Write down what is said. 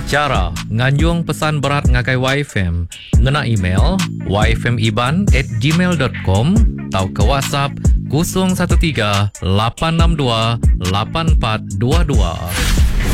Cara nganyung pesan berat ngagai YFM, ngena email yfmiban@gmail.com atau ke WhatsApp 013 862 8422.